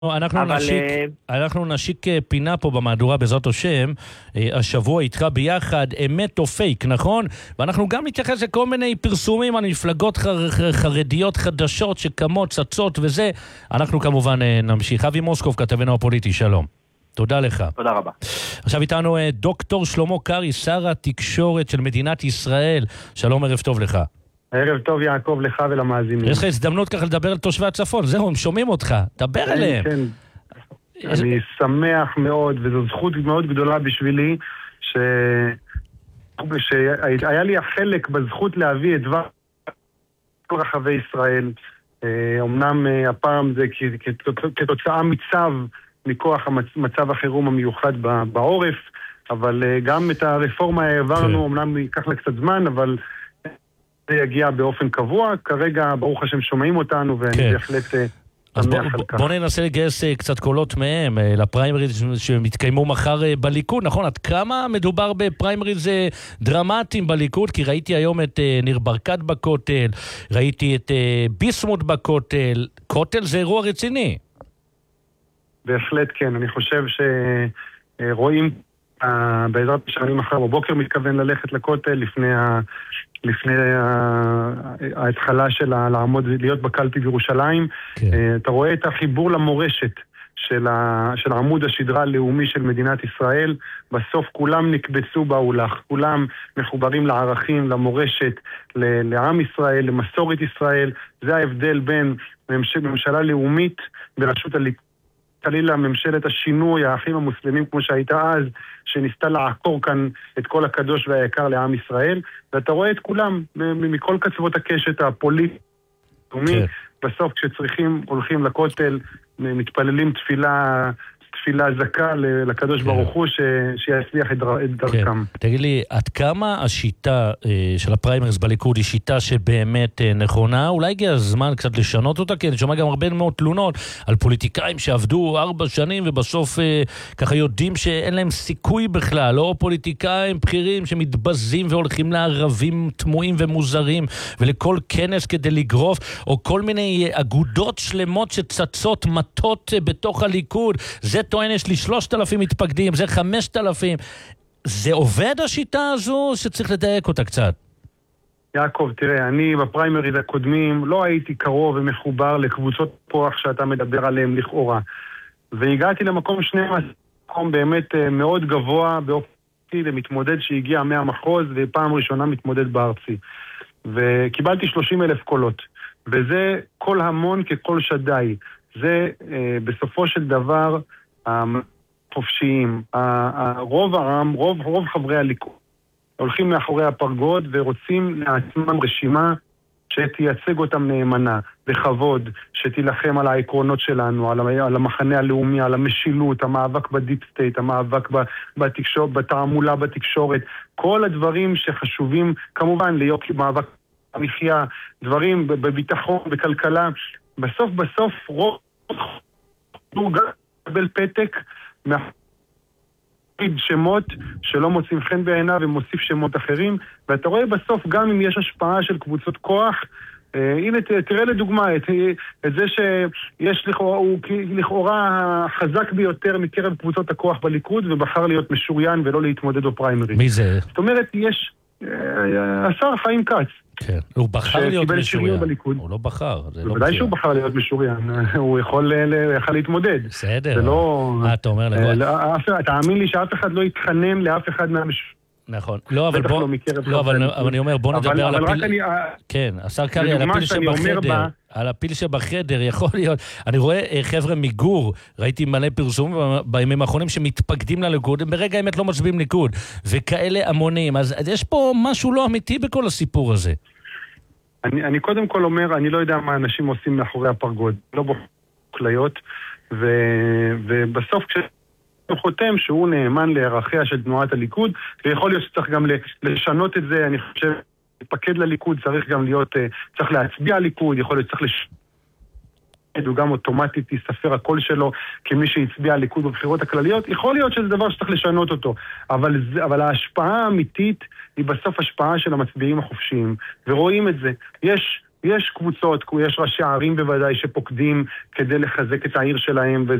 אנחנו נשיק פינה פה במהדורה בעזרת השם, השבוע איתך ביחד, אמת או פייק, נכון? ואנחנו גם נתייחס לכל מיני פרסומים על מפלגות חרדיות חדשות שקמות, צצות וזה. אנחנו כמובן נמשיך. אבי מוסקוב, כתבנו הפוליטי, שלום. תודה לך. תודה רבה. עכשיו איתנו דוקטור שלמה קרעי, שר התקשורת של מדינת ישראל. שלום, ערב טוב לך. ערב טוב יעקב, לך ולמאזינים. יש לך הזדמנות ככה לדבר על תושבי הצפון, זהו, הם שומעים אותך, דבר אליהם. כן, אני שמח מאוד, וזו זכות מאוד גדולה בשבילי, שהיה לי החלק בזכות להביא את דבר כל רחבי ישראל. אמנם הפעם זה כתוצאה מצו, מכוח מצב החירום המיוחד בעורף, אבל גם את הרפורמה העברנו, אמנם ייקח לה קצת זמן, אבל זה יגיע באופן קבוע. כרגע ברוך השם שומעים אותנו, ואני בהחלט שמח על כך. בוא ננסה לגייס קצת קולות מהם לפריימריז שמתקיימו מחר בליכוד, נכון? עד כמה מדובר בפריימריז דרמטיים בליכוד? כי ראיתי היום את ניר ברקת בכותל, ראיתי את ביסמוט בכותל. כותל זה אירוע רציני. בהחלט כן, אני חושב שרואים בעזרת השם מחר בבוקר מתכוון ללכת לכותל לפני ההתחלה של לעמוד, להיות בקלפי בירושלים. אתה רואה את החיבור למורשת של עמוד השדרה הלאומי של מדינת ישראל. בסוף כולם נקבצו באולך, כולם מחוברים לערכים, למורשת, לעם ישראל, למסורת ישראל. זה ההבדל בין ממשלה לאומית בראשות הליכוד, חלילה ממשלת השינוי, האחים המוסלמים כמו שהייתה אז, שניסתה לעקור כאן את כל הקדוש והיקר לעם ישראל, ואתה רואה את כולם מכל קצוות הקשת הפוליטית, בסוף כשצריכים הולכים לכותל, מתפללים תפילה זכה לקדוש ברוך הוא שיצליח את דרכם. תגיד לי, עד כמה השיטה של הפריימריז בליכוד היא שיטה שבאמת נכונה? אולי הגיע הזמן קצת לשנות אותה, כי אני שומע גם הרבה מאוד תלונות על פוליטיקאים שעבדו 4 שנים ובסוף ככה יודעים שאין להם סיכוי בכלל, או פוליטיקאים בכירים שמתבזים והולכים לערבים תמוהים ומוזרים ולכל כנס כדי לגרוף, או כל מיני אגודות שלמות שצצות מטות בתוך הליכוד. זה טוען יש לי 3,000 מתפקדים, זה 5,000. זה עובד השיטה הזו שצריך לדייק אותה קצת? יעקב, תראה, אני בפריימריז הקודמים לא הייתי קרוב ומחובר לקבוצות כוח שאתה מדבר עליהם לכאורה. והגעתי למקום 12, מקום באמת מאוד גבוה באופן למתמודד שהגיע מהמחוז ופעם ראשונה מתמודד בארצי. וקיבלתי 30,000 קולות. וזה כל המון ככל שדי. זה בסופו של דבר חופשיים. רוב העם, רוב חברי הליכוד הולכים מאחורי הפרגוד ורוצים לעצמם רשימה שתייצג אותם נאמנה, בכבוד, שתילחם על העקרונות שלנו, על המחנה הלאומי, על המשילות, המאבק בדיפ סטייט, המאבק בתקשורת, בתעמולה בתקשורת, כל הדברים שחשובים כמובן להיות מאבק המחיה, דברים בביטחון, בכלכלה. בסוף רוב הוא גם מקבל פתק מהפיד שמות שלא מוצאים חן בעיניו ומוסיף שמות אחרים, ואתה רואה בסוף גם אם יש השפעה של קבוצות כוח, הנה תראה לדוגמה את זה שיש הוא לכאורה חזק ביותר מקרב קבוצות הכוח בליכוד ובחר להיות משוריין ולא להתמודד בפריימריז. מי זה? זאת אומרת יש השר חיים כץ. כן, הוא בחר להיות משוריין. הוא לא בחר. בוודאי שהוא בחר להיות משוריין. הוא יכול להתמודד. בסדר. אתה אומר תאמין לי שאף אחד לא יתחנן לאף אחד מהמשוריין. נכון. לא, אבל אני אומר, בוא נדבר על הפיל... כן, השר קרעי, על הפיל שבחדר, יכול להיות. אני רואה חבר'ה מגור, ראיתי מלא פרסום בימים האחרונים שמתפקדים לליכוד, הם ברגע האמת לא מצביעים ליכוד, וכאלה המונים. אז יש פה משהו לא אמיתי בכל הסיפור הזה. אני קודם כל אומר, אני לא יודע מה אנשים עושים מאחורי הפרגוד, לא בוכליות, ובסוף הוא חותם שהוא נאמן לערכיה של תנועת הליכוד, ויכול להיות שצריך גם לשנות את זה. אני חושב שפקד לליכוד צריך גם להיות, צריך להצביע הליכוד, יכול להיות שצריך הוא גם אוטומטית יספר הקול שלו כמי שהצביע הליכוד בבחירות הכלליות. יכול להיות שזה דבר שצריך לשנות אותו, אבל ההשפעה האמיתית היא בסוף השפעה של המצביעים החופשיים, ורואים את זה. יש יש קבוצות, יש ראשי ערים בוודאי שפוקדים כדי לחזק את העיר שלהם,